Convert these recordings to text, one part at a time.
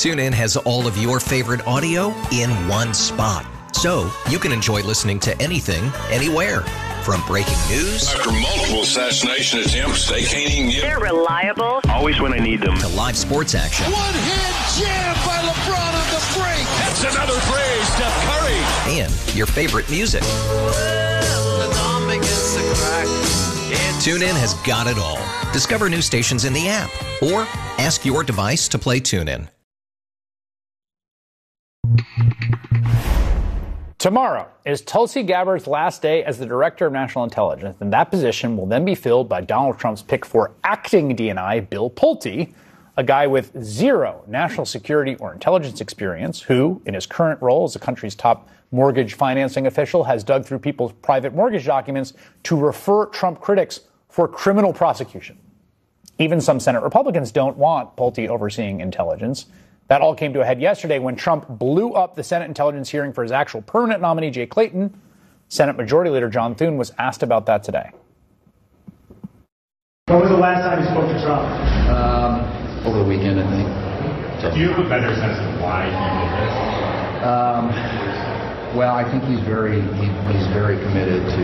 TuneIn has all of your favorite audio in one spot, so you can enjoy listening to anything, anywhere. From breaking news after multiple assassination attempts, they can't even get. They're reliable. Always when I need them. To live sports action. One-hand jam by LeBron on the break. That's another three, Steph Curry. And your favorite music. TuneIn has got it all. Discover new stations in the app or ask your device to play TuneIn. Tomorrow is Tulsi Gabbard's last day as the Director of National Intelligence, and that position will then be filled by Donald Trump's pick for acting DNI, Bill Pulte, a guy with zero national security or intelligence experience who, in his current role as the country's top mortgage financing official, has dug through people's private mortgage documents to refer Trump critics for criminal prosecution. Even some Senate Republicans don't want Pulte overseeing intelligence. That all came to a head yesterday when Trump blew up the Senate intelligence hearing for his actual permanent nominee, Jay Clayton. Senate Majority Leader John Thune was asked about that today. When was the last time you spoke to Trump? Over the weekend, I think. Do you have a better sense of why he did this? Well, I think he's very committed to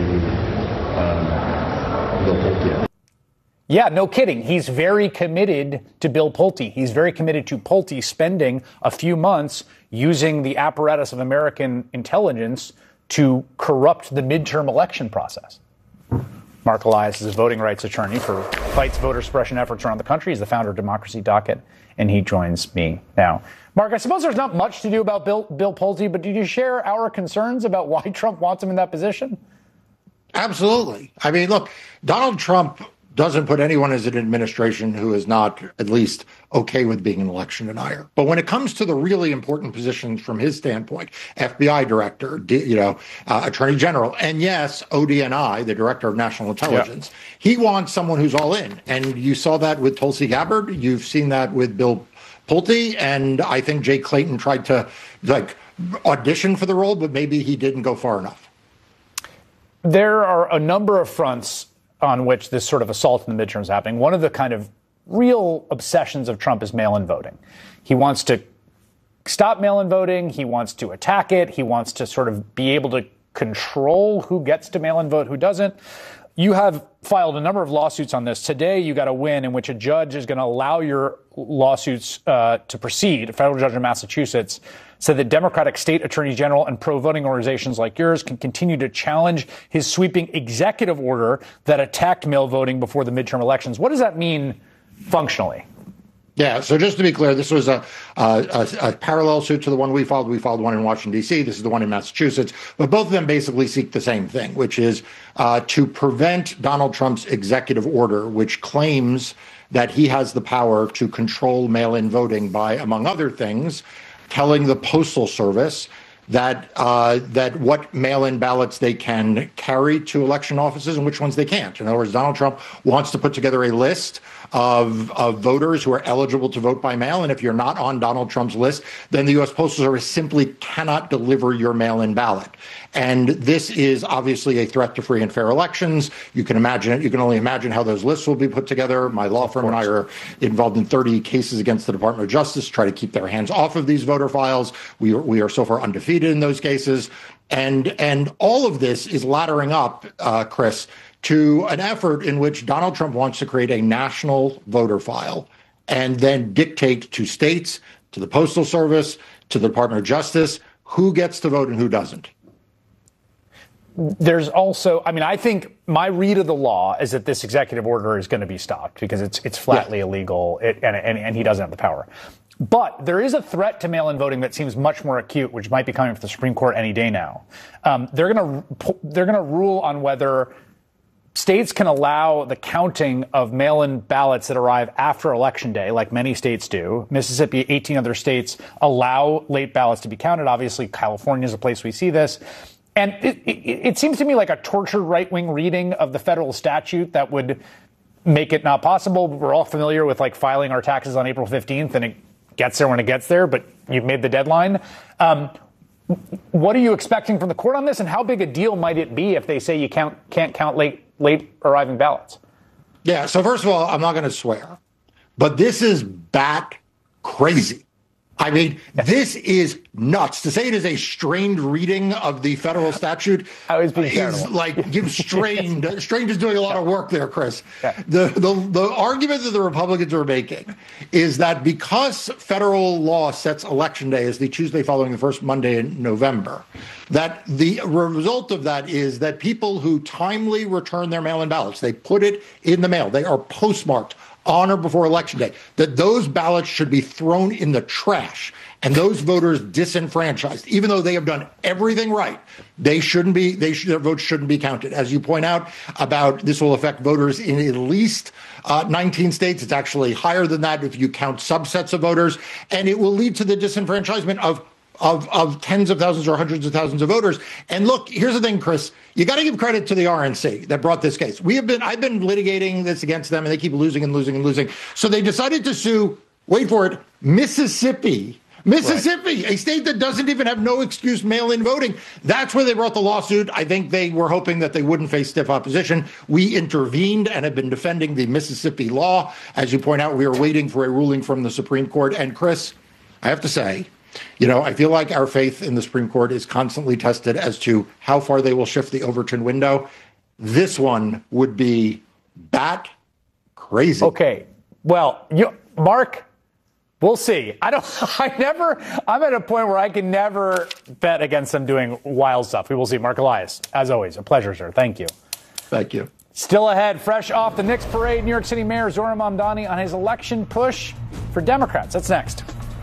Bill Pulte. Yeah, no kidding. He's very committed to Bill Pulte. He's very committed to Pulte spending a few months using the apparatus of American intelligence to corrupt the midterm election process. Mark Elias is a voting rights attorney for fights voter suppression efforts around the country. He's the founder of Democracy Docket, and he joins me now. Mark, I suppose there's not much to do about Bill Pulte, but did you share our concerns about why Trump wants him in that position? Absolutely. I mean, look, Donald Trump doesn't put anyone as an administration who is not at least okay with being an election denier. But when it comes to the really important positions from his standpoint, FBI director, attorney general, and yes, ODNI, the director of national intelligence, he wants someone who's all in. And you saw that with Tulsi Gabbard. You've seen that with Bill Pulte. And I think Jay Clayton tried to audition for the role, but maybe he didn't go far enough. There are a number of fronts on which this sort of assault in the midterms is happening. One of the kind of real obsessions of Trump is mail-in voting. He wants to stop mail-in voting. He wants to attack it. He wants to sort of be able to control who gets to mail-in vote, who doesn't. You have filed a number of lawsuits on this. Today, you got a win in which a judge is going to allow your lawsuits to proceed. A federal judge in Massachusetts said that Democratic state attorneys general and pro-voting organizations like yours can continue to challenge his sweeping executive order that attacked mail voting before the midterm elections. What does that mean functionally? Yeah, so just to be clear, this was a parallel suit to the one we filed. We filed one in Washington, D.C. This is the one in Massachusetts. But both of them basically seek the same thing, which is to prevent Donald Trump's executive order, which claims that he has the power to control mail-in voting by, among other things, telling the Postal Service that what mail-in ballots they can carry to election offices and which ones they can't. In other words, Donald Trump wants to put together a list of voters who are eligible to vote by mail. And if you're not on Donald Trump's list, then the U.S. Postal Service simply cannot deliver your mail-in ballot. And this is obviously a threat to free and fair elections. You can imagine it. You can only imagine how those lists will be put together. My law firm and I are involved in 30 cases against the Department of Justice to try to keep their hands off of these voter files. We are so far undefeated in those cases. And all of this is laddering up, Chris, to an effort in which Donald Trump wants to create a national voter file and then dictate to states, to the Postal Service, to the Department of Justice, who gets to vote and who doesn't. There's also, I think my read of the law is that this executive order is going to be stopped because it's flatly illegal and he doesn't have the power. But there is a threat to mail-in voting that seems much more acute, which might be coming from the Supreme Court any day now. They're going to rule on whether states can allow the counting of mail-in ballots that arrive after Election Day, like many states do. Mississippi, 18 other states allow late ballots to be counted. Obviously, California is a place we see this. And it seems to me like a tortured right-wing reading of the federal statute that would make it not possible. We're all familiar with filing our taxes on April 15th, and it gets there when it gets there, but you've made the deadline. What are you expecting from the court on this, and how big a deal might it be if they say you can't count late arriving ballots? Yeah, so first of all, I'm not going to swear, but this is bat crazy. I mean, this is nuts. To say it is a strained reading of the federal statute is like give strained. Strained is doing a lot of work there, Chris. Yeah. The argument that the Republicans are making is that because federal law sets Election Day as the Tuesday following the first Monday in November, that the result of that is that people who timely return their mail-in ballots, they put it in the mail, they are postmarked on or before Election Day, that those ballots should be thrown in the trash and those voters disenfranchised. Even though they have done everything right, their votes shouldn't be counted. As you point out about this will affect voters in at least 19 states. It's actually higher than that if you count subsets of voters. And it will lead to the disenfranchisement of tens of thousands or hundreds of thousands of voters. And look, here's the thing, Chris, you got to give credit to the RNC that brought this case. I've been litigating this against them and they keep losing and losing and losing. So they decided to sue, wait for it, Mississippi, right. A state that doesn't even have no excuse mail-in voting. That's where they brought the lawsuit. I think they were hoping that they wouldn't face stiff opposition. We intervened and have been defending the Mississippi law. As you point out, we are waiting for a ruling from the Supreme Court. And Chris, I have to say, I feel like our faith in the Supreme Court is constantly tested as to how far they will shift the Overton window. This one would be bat crazy. Okay. Well, Mark, we'll see. I'm at a point where I can never bet against them doing wild stuff. We will see. Mark Elias, as always, a pleasure, sir. Thank you. Thank you. Still ahead, fresh off the Knicks parade, New York City Mayor Zohran Mamdani on his election push for Democrats. That's next.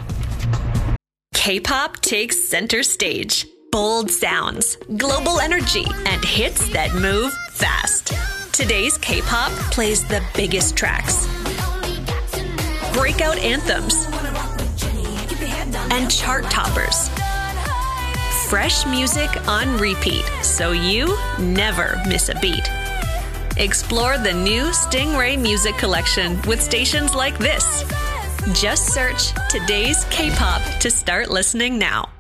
K-pop takes center stage. Bold sounds, global energy, and hits that move fast. Today's K-pop plays the biggest tracks, breakout anthems, and chart toppers. Fresh music on repeat, so you never miss a beat. Explore the new Stingray Music Collection with stations like this. Just search Today's K-pop to start listening now.